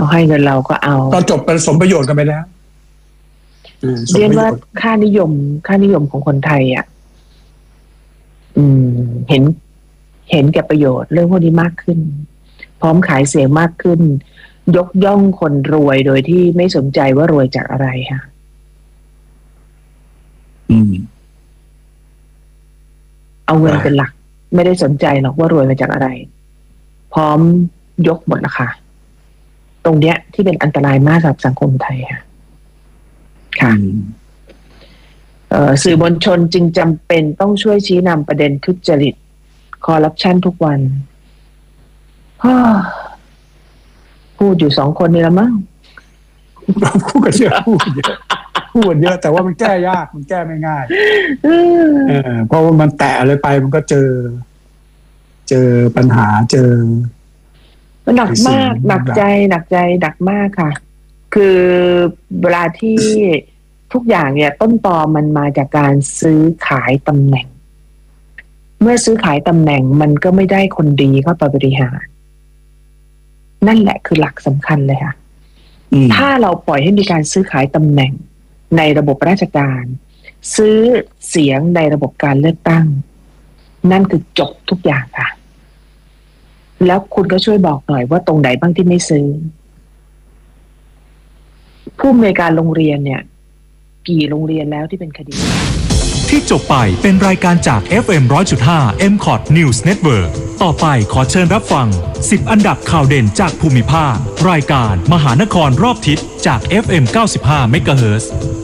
เขาให้เงินเราก็เอาตอนจบเป็นสมประโยชน์กันไปแล้วเรียนว่าค่านิยมของคนไทยเห็นแก่ประโยชน์เรื่องพวกนี้มากขึ้นพร้อมขายเสียงมากขึ้นยกย่องคนรวยโดยที่ไม่สนใจว่ารวยจากอะไรค่ะเอาเงินเป็นหลักไม่ได้สนใจหรอกว่ารวยมาจากอะไรพร้อมยกหมดนะคะตรงเนี้ยที่เป็นอันตรายมากสำหรับสังคมไทยค่ะสื่อมวลชนจึงจำเป็นต้องช่วยชี้นำประเด็นทุจริตคอร์รัปชันทุกวันพูดอยู่2 คนนี่ละมั้งพูดกันเยอะแต่ว่ามันแก้ยากมันแก้ไม่ง่ายเพราะว่ามันแตะอะไรไปมันก็เจอปัญหามันหนักมากหนักใจมากค่ะคือเวลาที่ทุกอย่างเนี่ยต้นตอมันมาจากการซื้อขายตำแหน่งเมื่อซื้อขายตำแหน่งมันก็ไม่ได้คนดีเข้าไปบริหารนั่นแหละคือหลักสำคัญเลยค่ะถ้าเราปล่อยให้มีการซื้อขายตำแหน่งในระบบราชการซื้อเสียงในระบบการเลือกตั้งนั่นคือจบทุกอย่างค่ะแล้วคุณก็ช่วยบอกหน่อยว่าตรงไหนบ้างที่ไม่ซื้อผู้อำนวยการโรงเรียนเนี่ยกี่โรงเรียนแล้วที่เป็นคดีที่จบไปเป็นรายการจาก FM 100.5 MCOT News Network ต่อไปขอเชิญรับฟัง10อันดับข่าวเด่นจากภูมิภาครายการมหานครรอบทิศจาก FM 95 MHz